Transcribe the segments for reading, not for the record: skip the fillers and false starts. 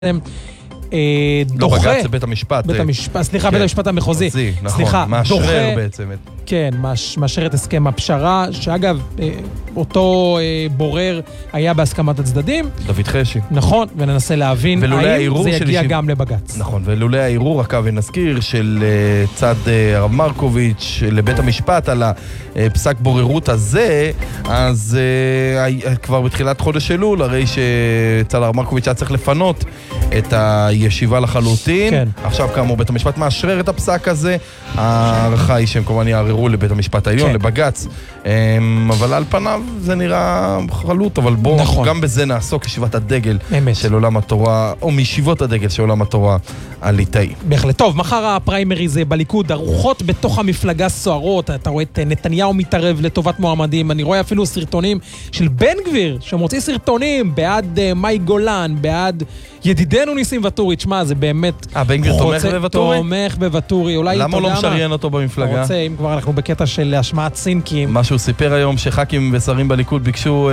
דוחה, בג"ץ זה בית המשפט. סליחה, בית המשפט המחוזי. סליחה, מאשרר בעצם. כן, מאשר את הסכם הפשרה, שאגב, אותו בורר היה בהסכמת הצדדים. דוד חשי. נכון, וננסה להבין האם זה יגיע גם לבג"ץ. נכון, ולולא הערעור, רק ונזכיר, של צד הרב מרקוביץ' לבית המשפט על הפסק בוררות הזה, אז כבר בתחילת חודש אלול, הרי שצד הרב מרקוביץ' היה צריך לפנות את הישיבה לחלוטין. כן. עכשיו כאמור בית המשפט מאשרר את הפסק הזה. הערכה היא שהם כמובן יערערו לבית המשפט העליון, כן. לבג"ץ. אבל על פניו זה נראה חלוט, אבל בואו נכון. גם בזה נעסוק ישיבת הדגל אמת. של עולם התורה, או מישיבות הדגל של עולם התורה הליטאי. בהחלט. טוב, מחר הפריימריז בליכוד, הרוחות בתוך המפלגה סוערות, אתה רואה את נתניהו מתערב לטובת מועמדים, אני רואה אפילו סרטונים של בן גביר, שמוציא סרטונים בעד מאי גולן, בעד ידידנו ניסים וטורי. תשמע, זה באמת... בן גביר תומך בוטורי? תומך בוטורי. למה הוא לא משריין אותו במפלגה? רוצה, אם כבר אנחנו בקטע של השמעת סינקים. מה שהוא סיפר היום שח"כים ושרים בליכוד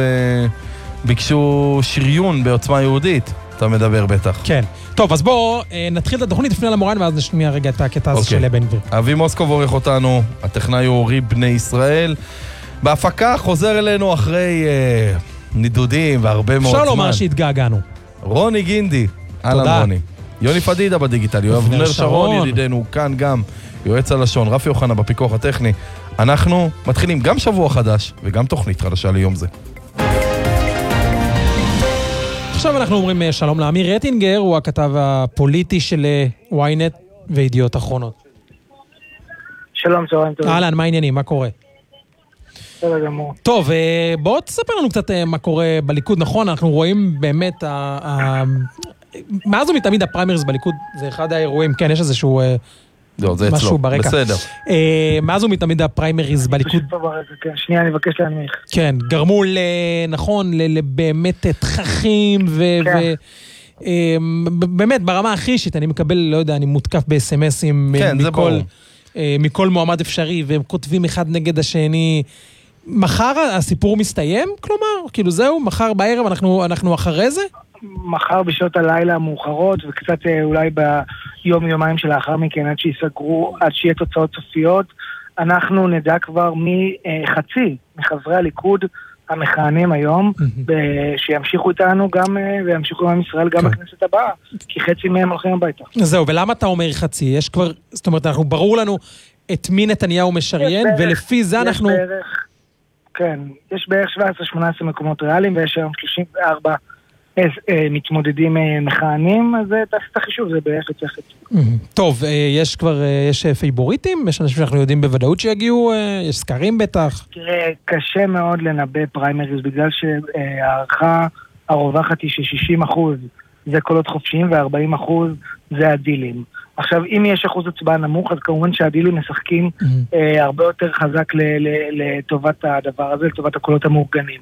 ביקשו שריון בעוצמה יהודית. אתה מדבר בטח. כן. טוב, אז בואו נתחיל את התוכנית לפני למורן, ואז נשמיע רגע את הקטע הזה של בן גביר. אבי מוסקוב עורך אותנו, הטכנאי הוא אורי בני ישראל. בהפקה חוזר אלינו אחרי נידודים והרבה מאוד זמן. אפשר לומר שהתגעגענו. רוני גינדי, אהלן רוני. יוני פדידה בדיגיטל, יואב נר שרון ידידנו, כאן גם יועץ הלשון, רפי אוחנה בפיקוח הטכני. אנחנו מתחילים גם שבוע חדש וגם תוכנית חדשה ליום זה. עכשיו אנחנו אומרים שלום לאמיר רטינגר, הוא הכתב הפוליטי של ynet וידיעות אחרונות. שלום, צהריים טובים. אהלן, מה העניינים? מה קורה? בסדר גמור. טוב, בוא תספר לנו קצת מה קורה בליכוד. נכון, אנחנו רואים באמת, מאז ומתמיד הפריימריז בליכוד זה אחד האירועים, כן, יש איזשהו משהו ברקע. בסדר. מאז ומתמיד הפריימריז בליכוד. שנייה, אני מבקש להנמיך. כן, גרמו נכון, לבאמת תככים ובאמת ברמה הכי אישית, אני מקבל, לא יודע, אני מותקף ב-SMSים מכל מועמד אפשרי, והם כותבים אחד נגד השני. מחר הסיפור מסתיים? כלומר, כאילו זהו, מחר בערב אנחנו אחרי זה? מחר בשעות הלילה המאוחרות, וקצת אולי ביום-יומיים שלאחר מכן, עד שיסגרו, עד שיהיה תוצאות סופיות, אנחנו נדע כבר מחצי מחברי הליכוד המכהנים היום, שימשיכו איתנו גם, וימשיכו עם ישראל גם בכנסת הבאה, כי חצי מהם הולכים הביתה. זהו, ולמה אתה אומר חצי? יש כבר, זאת אומרת, אנחנו ברור לנו את מי נתניהו משריין, ולפי זה אנחנו... כן, יש בערך 17-18 מקומות ריאליים, ויש היום 34 מתמודדים מכהנים, אז תעשי את החישוב, זה בערך לצחת. טוב, יש פייבוריטים? יש אנשים שאנחנו יודעים בוודאות שיגיעו? יש סקרים בטח? תראה, קשה מאוד לנבא פריימריז, בגלל שהערכה הרווחת היא ש60% זה קולות חופשיים, ו40% זה הדילים. עכשיו, אם יש אחוז הצבעה נמוך, אז כמובן שהדילים משחקים הרבה יותר חזק לטובת הדבר הזה, לטובת הקולות המאורגנים.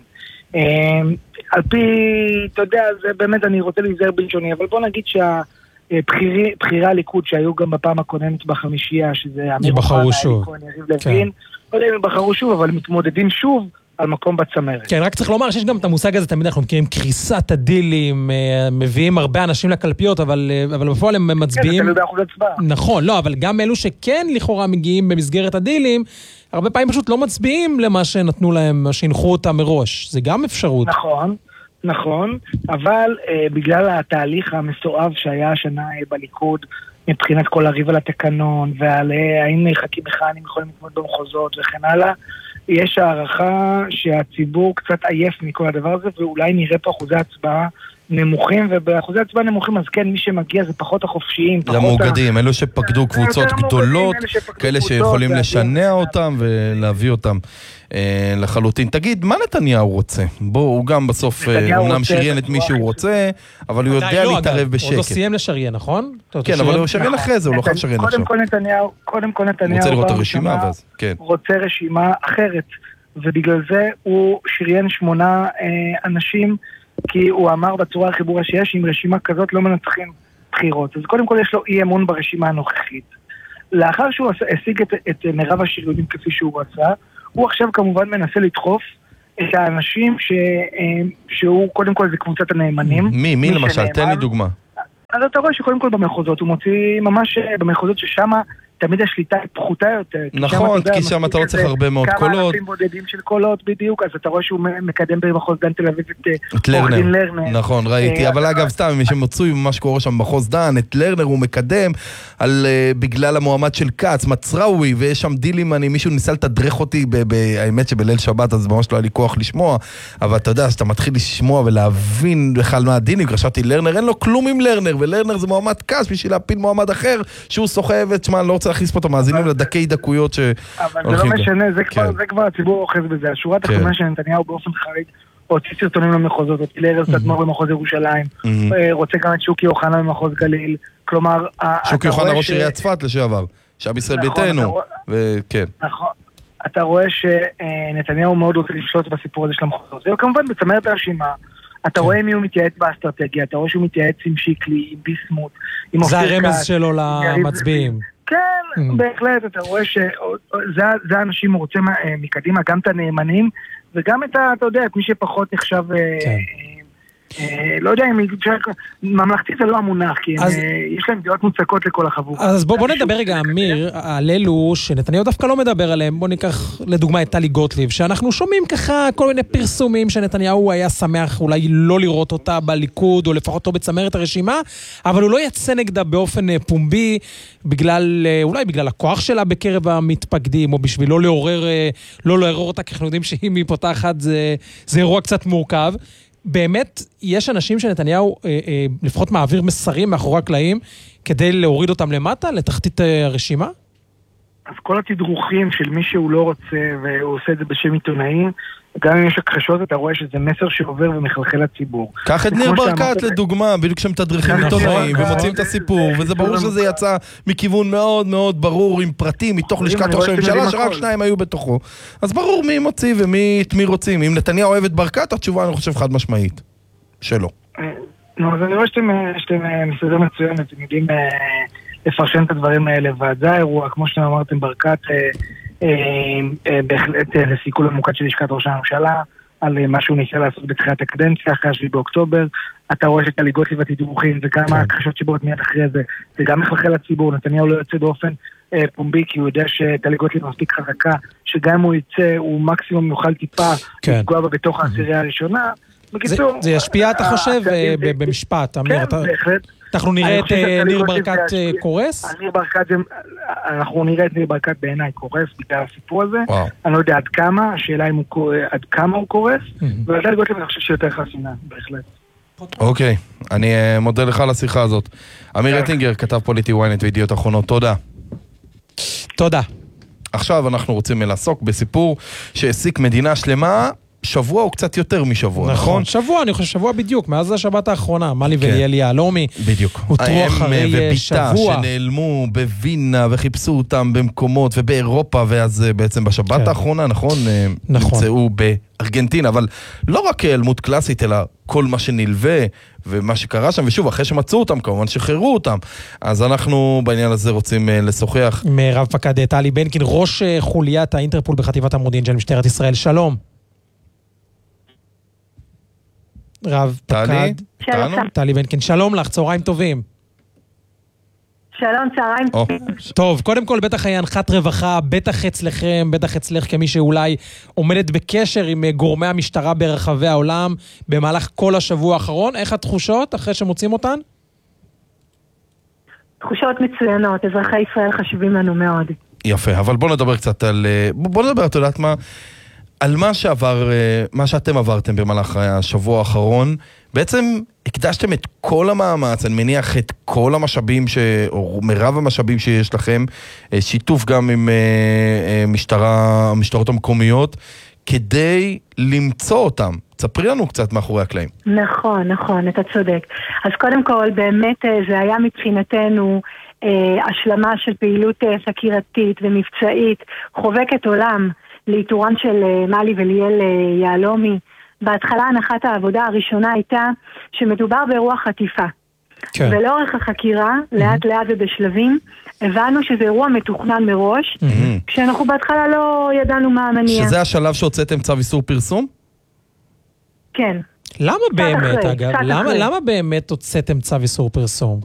על פי, אתה יודע, זה באמת, אני רוצה להיזהר בלשוני, אבל בוא נגיד שהבחירי הליכוד שהיו גם בפעם הקודמת בחמישייה, שזה יבחרו שוב. לא יודע אם יבחרו שוב, אבל מתמודדים שוב על מקום בצמרת. כן, רק צריך לומר שיש גם את המושג הזה, תמיד אנחנו מכירים קריסת הדילים, מביאים הרבה אנשים לקלפיות, אבל בפועל הם מצביעים... כן, זה תלוי באחוז הצבעה. נכון, לא, אבל גם אלו שכן לכאורה מגיעים במסגרת הדילים, הרבה פעמים פשוט לא מצביעים למה שנתנו להם, מה שהנחו אותם מראש. זה גם אפשרות. נכון, אבל בגלל התהליך המסועב שהיה השנה בליכוד, מבחינת כל הריב על התקנון, ועל האם ח"כים מכהנים יכולים להתמודד במחוזות וכן הלאה, יש הערכה שהציבור קצת עייף מכל הדבר הזה, ואולי נראה פה אחוזי הצבעה נמוכים, ובאחוזי הצבעה נמוכים, אז כן, מי שמגיע זה פחות החופשיים. למאוגדים, אלו שפקדו קבוצות גדולות, כאלה שיכולים לשנע אותם ולהביא אותם לחלוטין. תגיד, מה נתניהו רוצה? בוא, הוא גם בסוף אומנם שריין את מי שהוא רוצה, אבל הוא יודע להתערב בשקט. הוא לא סיים לשריין, נכון? כן, אבל הוא שריין אחרי זה, הוא לא חייב לשריין עכשיו. קודם כל נתניהו רוצה לראות הרשימה, ואז, כן. רוצה רשימה אחרת, ובגלל זה הוא שריין 8 אנשים, כי הוא אמר בצורה החיבורה שיש, עם רשימה כזאת לא מנצחים בחירות. אז קודם כל יש לו אי אמון ברשימה הנוכחית. לאחר שהוא השיג את מרב השריונים כפי שהוא רצה, הוא עכשיו כמובן מנסה לדחוף את האנשים שהוא קודם כל זה קבוצת הנאמנים. מי למשל? תן לי דוגמה. אז אתה רואה שקודם כל במחוזות, הוא מוציא ממש במחוזות ששם תמיד השליטה היא פחותה יותר. נכון, כי שם אתה לא צריך הרבה מאוד קולות. כמה אלפים בודדים של קולות בדיוק, אז אתה רואה שהוא מקדם במחוז דן תל אביב את לרנר. נכון, ראיתי, אבל אגב סתם, מי שמצוי מה שקורה שם במחוז דן, את לרנר הוא מקדם בגלל המועמד של קץ, מצראוי, ויש שם דילים, מישהו ניסה לתדרך אותי, האמת שבליל שבת, אז ממש לא היה לי כוח לשמוע, אבל אתה יודע, שאתה מתחיל לשמוע ולהבין בכלל מה הדילים, חשבתי לרנר, אין לו כלום עם לרנר, ולרנר זה מועמד קץ בשביל להפיל מועמד אחר, שהוא סוחב את שמה, לא רוצה להכניס פה את המאזינים לדקי דקויות אבל זה לא משנה, זה כבר הציבור אוחז בזה. השורה התחתונה של נתניהו באופן חריג הוציא סרטונים למחוזות, הוציא לארז תדמור במחוז ירושלים, רוצה גם את שוקי אוחנה במחוז גליל, כלומר... שוקי אוחנה ראש עיריית צפת לשעבר, שם ישראל ביתנו, וכן. נכון. אתה רואה שנתניהו מאוד רוצה לשלוט בסיפור הזה של המחוזות. זה כמובן בצמרת הרשימה. אתה רואה מי הוא מתייעץ באסטרטגיה, אתה רואה שהוא מתייעץ עם שיקלי, עם ביסמוט, עם זה הרמז שלו למצביעים. כן, בהחלט, אתה רואה שזה האנשים הוא רוצה מקדימה, גם את הנאמנים, וגם את, אתה יודע, את מי שפחות נחשב, לא יודע אם ממלכתי זה לא המונח, כי יש להם דעות מוצקות לכל החבורה. אז בוא נדבר רגע, אמיר, על אלו שנתניהו דווקא לא מדבר עליהם, בוא ניקח לדוגמה את טלי גוטליב, שאנחנו שומעים ככה כל מיני פרסומים שנתניהו היה שמח אולי לא לראות אותה בליכוד, או לפחות לא בצמרת הרשימה, אבל הוא לא יצא נגדה באופן פומבי, אולי בגלל הכוח שלה בקרב המתפקדים, או בשביל לא לעורר אותה, כי אנחנו יודעים שאם היא פותחת זה אירוע קצת מורכב. באמת, יש אנשים שנתניהו לפחות מעביר מסרים מאחורי הקלעים כדי להוריד אותם למטה, לתחתית הרשימה? אז כל התדרוכים של מי שהוא לא רוצה, והוא עושה את זה בשם עיתונאים, גם אם יש הכחשות, אתה רואה שזה מסר שעובר ומחלחל לציבור. קח את ניר ברקת לדוגמה, בדיוק שמתדרכים עיתונאים ומוצאים את הסיפור, וזה ברור שזה יצא מכיוון מאוד מאוד ברור עם פרטים, מתוך לשכת ראש הממשלה, שרק שניים היו בתוכו. אז ברור מי מוציא ומי רוצים. אם נתניהו אוהב את ברקת, התשובה אני חושב חד משמעית. שלא. אז אני רואה שאתם מסתדר מצוין, אתם יודעים לפרשן את הדברים האלה, וזה האירוע, כמו שאתם אמרתם, ברקת בהחלט לסיכול המוקד של לשכת ראש הממשלה על מה שהוא ניסה לעשות בתחילת הקדנציה אחרי 7 באוקטובר. אתה רואה שטלי גוטליב והתדרוכים וגם ההכחשות שבאות מיד אחרי זה גם מחלחל לציבור. נתניהו לא יוצא באופן פומבי כי הוא יודע שטלי גוטליב מספיק חזקה שגם הוא יצא הוא מקסימום יוכל טיפה לפגוע בה בתוך העשירייה הראשונה. זה ישפיע, אתה חושב, במשפט, אמיר? כן, בהחלט. אנחנו נראה את ניר ברקת קורס? אנחנו נראה את ניר ברקת בעיניי קורס בגלל הסיפור הזה. אני לא יודע עד כמה, השאלה אם עד כמה הוא קורס, ולדעת גוטליב אני חושב שיותר חסינה, בהחלט. אוקיי, אני מודה לך על השיחה הזאת. אמיר אטינגר, כתב פוליטי ynet וידיעות אחרונות, תודה. תודה. עכשיו אנחנו רוצים לעסוק בסיפור שהעסיק מדינה שלמה, שבוע או קצת יותר משבוע, נכון? שבוע, אני חושב שבוע בדיוק, מאז השבת האחרונה, מלי וליאל יהלומי, בדיוק. הותרו אחרי שבוע. שנעלמו בווינה וחיפשו אותם במקומות ובאירופה, ואז בעצם בשבת האחרונה, נכון? נמצאו בארגנטינה, אבל לא רק העלמות קלאסית, אלא כל מה שנלווה ומה שקרה שם, ושוב, אחרי שמצאו אותם, כמובן שחררו אותם. אז אנחנו בעניין הזה רוצים לשוחח. מרב פקד טלי בנקין, ראש חוליית האינטרפול בחטיבת המודיעין של משטרת ישראל. שלום. רב פקד, טלי בנקין, שלום לך, צהריים טובים. שלום, צהריים טובים. טוב, קודם כל בטח היה הנחת רווחה, בטח אצלכם, בטח אצלך כמי שאולי עומדת בקשר עם גורמי המשטרה ברחבי העולם במהלך כל השבוע האחרון. איך התחושות אחרי שמוצאים אותן? תחושות מצוינות, אזרחי ישראל חשובים לנו מאוד. יפה, אבל בוא נדבר קצת על... בוא נדבר, את יודעת מה... על מה שאתם עברתם במהלך השבוע האחרון, בעצם הקדשתם את כל המאמץ, אני מניח את כל המשאבים, או מרב המשאבים שיש לכם, שיתוף גם עם המשטרות המקומיות, כדי למצוא אותם. תספרי לנו קצת מאחורי הקלעים. נכון, אתה צודק. אז קודם כל, באמת זה היה מבחינתנו השלמה של פעילות חקירתית ומבצעית, חובקת עולם, לאיתורן של מלי וליאל יהלומי. בהתחלה הנחת העבודה הראשונה הייתה שמדובר באירוע חטיפה. כן. ולאורך החקירה, לאט לאט ובשלבים, הבנו שזה אירוע מתוכנן מראש, כשאנחנו בהתחלה לא ידענו מה המניע. שזה השלב שהוצאתם צו איסור פרסום? כן. למה באמת, אגב? למה באמת הוצאתם צו איסור פרסום?